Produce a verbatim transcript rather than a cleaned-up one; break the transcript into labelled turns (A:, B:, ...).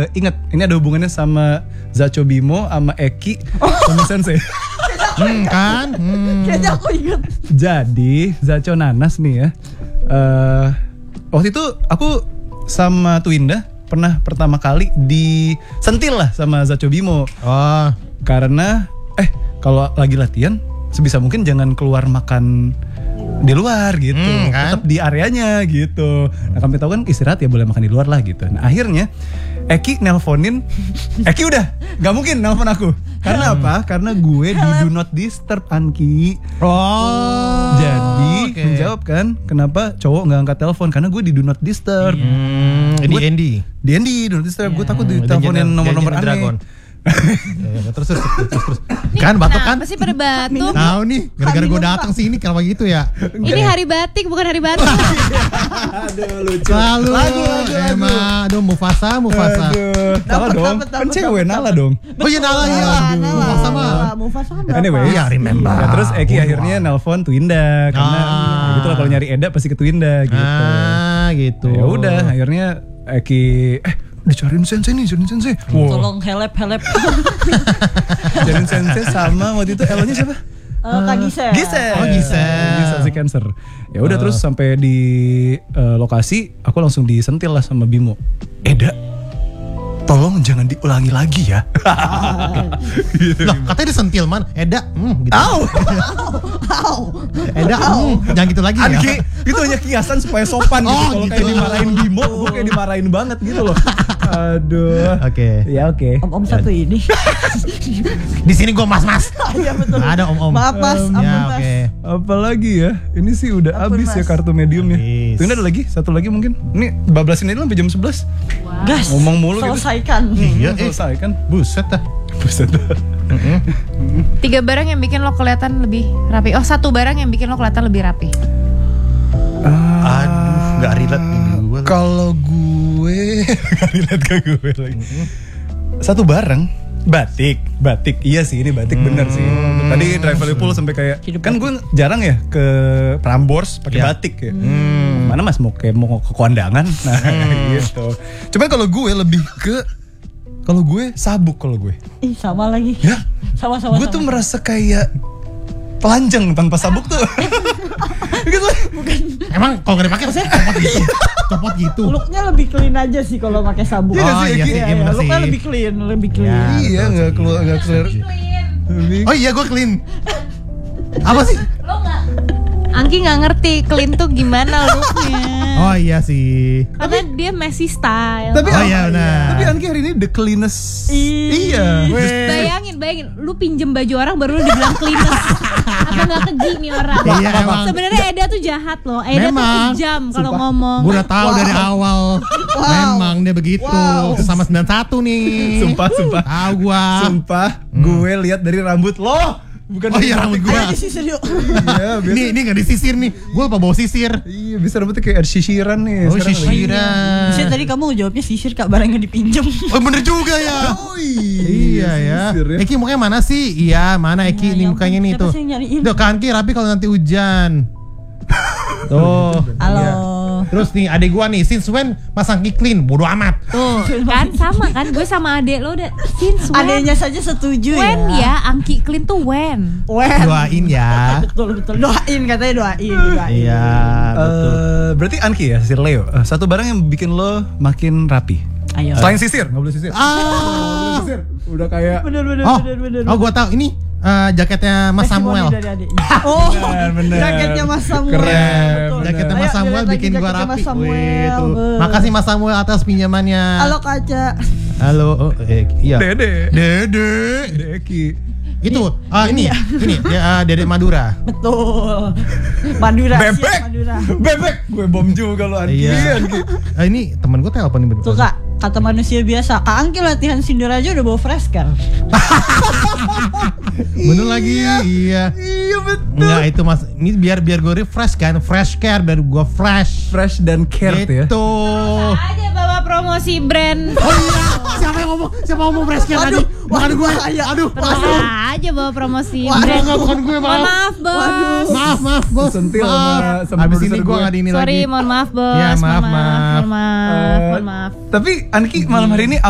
A: ingat ini ada hubungannya sama Zacho Bimo, sama Eki, sama Sensei.
B: Hmm kan? Hmm.
C: Kayaknya aku ingat.
A: Jadi Zacho Nanas nih ya. Uh, waktu itu aku sama Twinda pernah pertama kali disentil lah sama Zacho Bimo.
B: Oh.
A: Karena eh kalau lagi latihan sebisa mungkin jangan keluar makan di luar gitu,
B: hmm, kan?
A: Tetap di areanya gitu. Nah kami tahu kan istirahat ya boleh makan di luar lah gitu. Nah akhirnya Eki nelponin, Eki udah nggak mungkin nelpon aku. Karena apa? Karena gue di do not disturb Anki.
B: Oh.
A: Jadi
B: okay.
A: menjawab kan, kenapa cowok nggak angkat telepon? Karena gue di do not disturb.
B: Hmm, di Andy.
A: Di Andy do not disturb. Gue takut
B: Hmm,
A: diteleponin
B: Legend-
A: nomor-nomor
B: Legend
A: aneh.
B: Dragon. Ya, terus terus terus terus. Kan batuk kan?
D: Pasti pada batuk.
B: Tahu nih, gara-gara gue datang sih ini kenapa gitu ya?
D: Ini hari batik bukan hari batuk.
A: Aduh lucu.
B: Lalu,
A: Lagu, lagu, lagu.
B: emang, aduh Mufasa, Mufasa.
A: Aduh, salah
C: Dapet,
A: dong.
C: dapet,
A: Kan
C: dapet,
A: cewek
C: dapet,
A: Nala
C: dapet.
A: dong.
B: Oh iya Nala ya. Mufasa mah.
C: Mufasa kan
A: Anyway,
B: Iya, remember.
A: Ya, terus Eki akhirnya nelpon Twinda karena
B: Ah.
A: ya gitu lah kalau nyari Eda pasti ke Twinda gitu.
B: Ah, gitu.
A: Ya udah, akhirnya Eki eh dicariin Sensei nih, cariin Sensei. Wow.
C: Tolong helep helep.
A: Cariin Sensei sama waktu itu Elonya siapa?
C: Uh, Kak Gisel.
A: Gisel.
B: Oh, Gisel.
A: Gisel si Cancer. Ya udah terus sampai di eh, lokasi aku langsung disentil lah sama Bimo. Eda, tolong jangan diulangi lagi ya. Gitu.
B: Loh, katanya disentil man. Eda, hmm, gitu.
A: Au.
B: Eda, hmm, jangan gitu lagi ya.
A: Anki, itu hanya kiasan supaya sopan gitu.
B: Oh,
A: Kalau
B: gitu.
A: kayak dimarahin Bimo, gue kayak dimarahin banget gitu loh. Aduh.
B: Oke.
A: Ya oke.
C: Om-om satu ini.
B: Di sini gue mas-mas.
C: Iya betul.
B: Nggak ada om-om.
C: Maaf Mas,
A: Um,
C: ampun
B: Ya,
C: Mas.
B: oke.
A: Apalagi ya? Ini sih udah
C: Ampun,
A: habis ya
C: Mas.
A: kartu mediumnya.
B: Habis.
A: Tuh ini ada lagi, satu lagi mungkin. Ini bablasin aja sampai jam sebelas.
C: Gas.
A: Ngomong mulu gitu.
C: Selesaikan.
B: Iya, eh.
A: Selesai kan?
B: Buset dah.
A: Buset.
D: Tiga barang yang bikin lo kelihatan lebih rapi. Oh, satu barang yang bikin lo kelihatan lebih rapi.
B: Aduh, nggak relate nih gue.
A: Kalau gue nggak relate ke gue lagi. Satu barang batik, batik iya sih ini batik bener sih. Tadi Drive Liverpool sampai kayak
C: Hidup
A: kan gue jarang ya ke Prambors pakai
B: Iya.
A: batik ya. Mana mas mau kayak mau ke kondangan, nah gitu. Cuman kalau gue lebih ke kalau gue sabuk kalau gue.
C: Ih, sama lagi.
A: Ya,
C: Sama-sama.
A: gue tuh merasa kayak telanjang tanpa sabuk tuh. Gitu.
B: Emang kalau nggak dipakai rasanya copot gitu. Copot gitu.
C: Looknya lebih clean aja sih kalau pakai sabuk.
A: Iya nggak
B: Oh
A: sih,
B: iya
A: Eki?
B: sih,
C: Iya,
B: iya bener
C: iya, looknya
B: sih.
C: lebih clean, lebih clean.
B: Ya.
A: Iya
B: betul
A: nggak
B: sih.
A: keluar nggak keluar. Lebih-
B: Oh iya gue clean. Apa sih?
D: Lo nggak? Angki nggak ngerti clean tuh gimana looknya.
B: Oh iya sih.
D: Karena dia messy style.
A: Tapi
B: Oh iya benar.
A: Tapi Anki hari ini the cleanest.
C: Ih.
A: Iya.
D: Bayangin, bayangin, lu pinjem baju orang baru lu dibilang cleanest. Apa nggak keji nih orang?
B: Iya, emang.
D: Sebenarnya Eda tuh jahat loh. Eda
B: Memang.
D: tuh kejam kalau
A: Sumpah.
D: ngomong.
B: Gue udah tahu dari awal. Memang dia begitu.
C: Wow.
B: Sama sembilan satu nih.
A: Sumpah, sumpah.
B: Tahu gua.
A: Sumpah, gue lihat dari rambut lo. Bukan
B: Oh
A: dari
B: iya rambut
A: batik
B: gua.
C: Ayo disisir yuk.
A: Iya, biasa.
B: Ini ini enggak disisir nih. Gue lupa bawa sisir.
A: Iya, bisa rambutnya kayak sisiran nih.
B: Oh
A: sekarang lagi.
B: sisiran.
C: Bisa tadi kamu jawabnya sisir Kak, barangnya dipinjam.
B: Oh bener juga ya.
A: Oh
B: Iya ya.
A: sisir ya.
B: Eki mukanya mana sih? Iya mana Eki
C: Ya,
B: nih
C: ya
B: mukanya
C: ampun,
B: nih
C: siapa
B: tuh.
C: sih yang nyariin?
B: Tuh kan Ki rapi kalau nanti hujan. Tuh.
C: Halo.
B: Iya. Terus nih adek gua nih since when pasang Ki clean bodo amat.
D: Tuh, kan sama kan gue sama adek lo udah since when.
C: Adanya saja setuju
D: When
C: ya.
D: ya, Angki clean tuh when.
C: When.
B: Doain ya.
C: Betul betul. Doain katanya doain. doain.
B: Iya betul.
A: Eh, berarti Anki ya, si Leo. Eh, satu barang yang bikin lo makin rapi.
C: Ayo.
A: Selain sisir, nggak boleh sisir.
B: Ah.
A: Sisir. Udah kayak
C: Bener bener
B: Oh,
C: bener bener.
B: oh gua tahu ini eh, jaketnya Mas
C: Testimoni
B: Samuel.
C: dari adiknya. Oh,
A: Bener, bener.
C: jaketnya Mas Samuel.
A: Keren,
C: Betul.
B: Jaketnya
C: Ayo,
B: Mas Samuel
C: lihat lagi
B: bikin gua
C: jaketnya
B: rapi.
C: Mas Samuel.
B: Wih, tuh.
C: Be.
B: Makasih Mas Samuel atas pinjamannya.
C: Halo Kaca.
B: Halo. Oh, eh, iya.
A: Dede.
B: Dede.
A: Dede Eki.
B: Itu, ah ini, ini, ya, ah, Dedek Madura.
C: Betul. Madura.
A: Bebek.
C: siap, Madura.
A: Bebek. Gue bom juga lo Anki.
B: Iya.
A: Anki.
B: Ah, ini temen gue telepon nih.
C: Tuh Kak, kata manusia biasa, Kak Angki latihan sindir aja udah bawa fresh car.
B: Bener lagi, iya.
A: Iya betul.
B: Enggak itu mas, ini biar biar gue refresh kan, fresh care biar gue fresh.
A: Fresh dan care ya.
B: Gitu.
D: Aja bawa promosi brand.
B: Oh iya, siapa yang ngomong? Siapa ngomong fresh care tadi?
C: Waduh,
B: Bukan
C: waduh,
B: gue.
C: bahaya.
B: Aduh,
D: Terus
B: aduh.
D: aja bawa promosi
B: Aduh,
D: brand.
B: enggak, bukan gue,
D: Mohon
B: maaf.
D: maaf bos.
B: Maaf, maaf, bos.
A: Disentil
B: Maaf.
A: sama- sama
B: Abis
A: produser
B: ini gue
A: gue.
B: nggak di ini lagi.
D: Sorry, mohon maaf bos.
B: Ya, maaf,
D: mohon
B: maaf.
D: mohon maaf,
A: Eh,
D: mohon maaf.
A: Tapi Anki malam hari ini